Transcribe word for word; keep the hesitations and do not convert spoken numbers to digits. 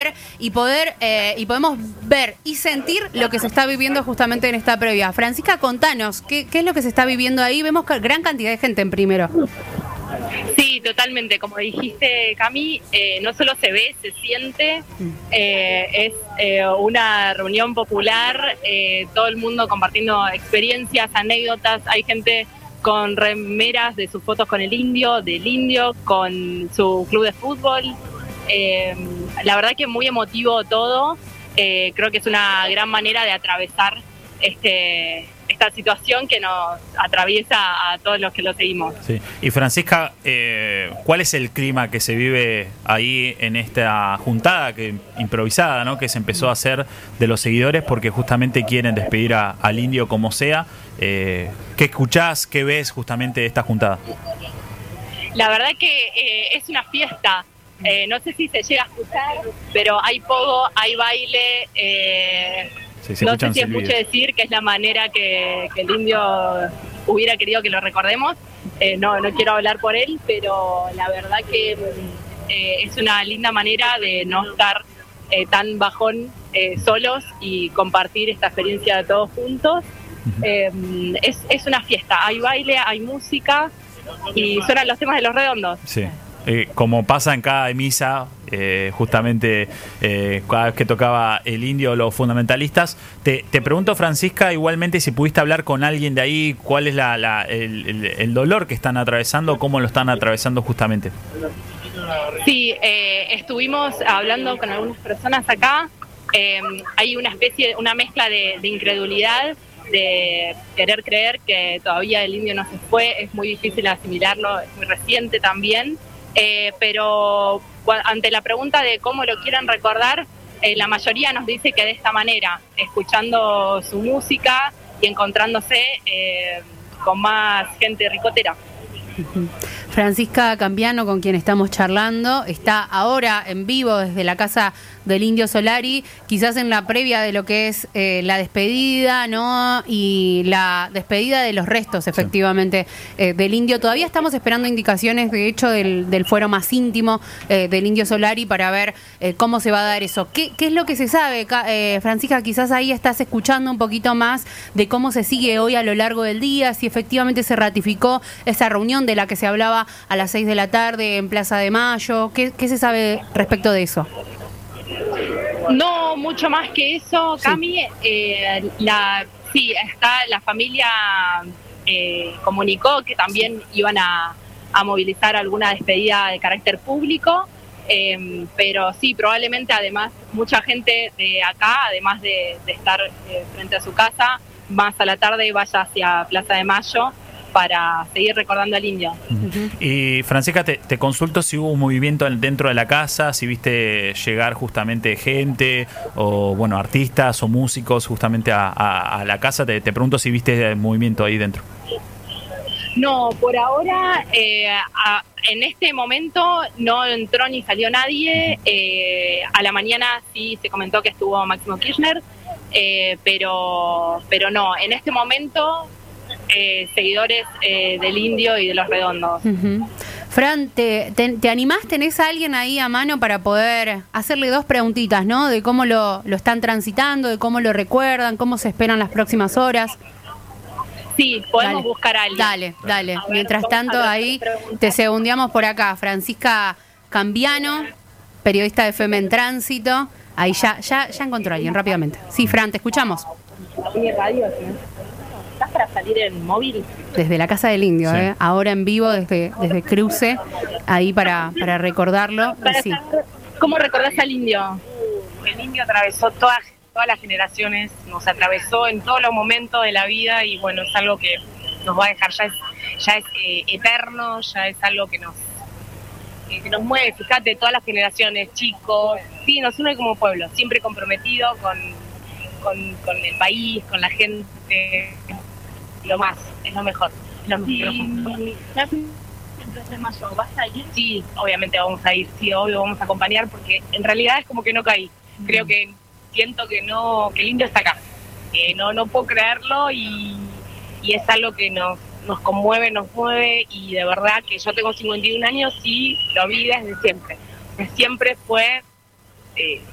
y poder eh, y podemos ver y sentir lo que se está viviendo justamente en esta previa. Francisca, contanos, ¿qué, qué es lo que se está viviendo ahí? Vemos gran cantidad de gente en primero. Sí, totalmente. Como dijiste, Cami, eh, no solo se ve, se siente. Eh, es eh, una reunión popular, eh, todo el mundo compartiendo experiencias, anécdotas. Hay gente con remeras de sus fotos con el indio, del indio, con su club de fútbol. Eh, la verdad que muy emotivo todo. Eh, creo que es una gran manera de atravesar este... esta situación que nos atraviesa a todos los que lo seguimos. Sí. Y Francisca, eh, ¿cuál es el clima que se vive ahí en esta juntada que improvisada, ¿no? que se empezó a hacer de los seguidores porque justamente quieren despedir a, al indio como sea? Eh, ¿Qué escuchás, qué ves justamente de esta juntada? La verdad que eh, es una fiesta. Eh, no sé si se llega a escuchar, pero hay pogo, hay baile. Eh, Sí, se no sé si es silbidos. mucho decir que es la manera que, que el indio hubiera querido que lo recordemos. Eh, no, no quiero hablar por él, pero la verdad que eh, es una linda manera de no estar eh, tan bajón eh, solos y compartir esta experiencia de todos juntos. Eh, es, es una fiesta, hay baile, hay música y suenan los temas de Los Redondos. Sí. Eh, como pasa en cada misa, eh, justamente eh, cada vez que tocaba el indio o los fundamentalistas, te, te pregunto, Francisca, igualmente si pudiste hablar con alguien de ahí, cuál es la, la, el, el, el dolor que están atravesando, cómo lo están atravesando justamente. Sí, eh, estuvimos hablando con algunas personas acá. Eh, hay una especie, una mezcla de, de incredulidad, de querer creer que todavía el indio no se fue. Es muy difícil asimilarlo, es muy reciente también. Eh, pero ante la pregunta de cómo lo quieren recordar, eh, la mayoría nos dice que de esta manera, escuchando su música y encontrándose eh, con más gente ricotera. Francisca Cambiano, con quien estamos charlando, está ahora en vivo desde la casa del Indio Solari, quizás en la previa de lo que es eh, la despedida, ¿no? Y la despedida de los restos, efectivamente, eh, del Indio. Todavía estamos esperando indicaciones, de hecho, del, del fuero más íntimo eh, del Indio Solari para ver eh, cómo se va a dar eso. ¿Qué, qué es lo que se sabe, eh, Francisca? Quizás ahí estás escuchando un poquito más de cómo se sigue hoy a lo largo del día, si efectivamente se ratificó esa reunión de la que se hablaba a las seis de la tarde en Plaza de Mayo. ¿Qué, qué se sabe respecto de eso? No mucho más que eso, Cami. Sí, eh, la, sí está la familia eh, comunicó que también iban a, a movilizar alguna despedida de carácter público, eh, pero sí, probablemente además mucha gente de acá, además de, de estar eh, frente a su casa, más a la tarde vaya hacia Plaza de Mayo para seguir recordando al indio. Uh-huh. Y Francisca, te, te consulto si hubo un movimiento dentro de la casa, si viste llegar justamente gente o bueno artistas o músicos justamente a, a, a la casa. Te, te pregunto si viste el movimiento ahí dentro. No, por ahora, eh, a, en este momento no entró ni salió nadie. Eh, a la mañana sí se comentó que estuvo Máximo Kirchner, eh, pero, pero no, en este momento... Eh, seguidores eh, del indio y de Los Redondos. Uh-huh. Fran, ¿te, te, ¿te animás? ¿Tenés a alguien ahí a mano para poder hacerle dos preguntitas, ¿no? De cómo lo, lo están transitando, de cómo lo recuerdan, cómo se esperan las próximas horas. Sí, podemos dale, buscar a alguien. Dale, dale. A ver, mientras tanto, ahí te segundeamos por acá. Francisca Cambiano, periodista de F M en Tránsito. Ahí ya, ya, ya encontró a alguien, rápidamente. Sí, Fran, te escuchamos. Radio, ¿sí? ¿Estás para salir en móvil? Desde la Casa del Indio, sí. eh, ahora en vivo desde, desde Cruce, ahí para, para recordarlo. Para sí. saber, ¿cómo recordás al indio? El indio atravesó todas, todas las generaciones, nos atravesó en todos los momentos de la vida y bueno, es algo que nos va a dejar, ya es, ya es eh, eterno, ya es algo que nos, eh, que nos mueve, fíjate, todas las generaciones, chicos, sí, nos une como pueblo, siempre comprometido con, con, con el país, con la gente. Lo más, es lo mejor. Es lo Sí. mejor. ¿Vas a ir? Sí, obviamente vamos a ir, sí, obvio vamos a acompañar porque en realidad es como que no caí. Mm. Creo que siento que no, que el indio está acá. Eh, no, no puedo creerlo y, y es algo que nos, nos conmueve, nos mueve y de verdad que yo tengo cincuenta y un años y lo vi desde siempre. Siempre fue, eh,